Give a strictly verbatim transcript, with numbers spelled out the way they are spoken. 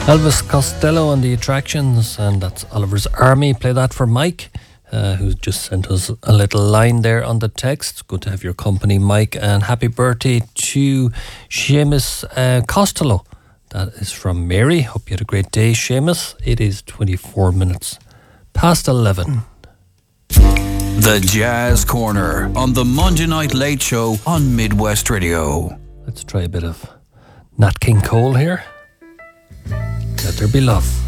Elvis Costello and the Attractions, and that's Oliver's Army. Play that for Mike, uh, who just sent us a little line there on the text. Good to have your company, Mike, and happy birthday to Seamus uh, Costello. That is from Mary. Hope you had a great day, Seamus. It is twenty-four minutes past eleven. The Jazz Corner on the Monday Night Late Show on Midwest Radio. Let's try a bit of Nat King Cole here. Let there be love.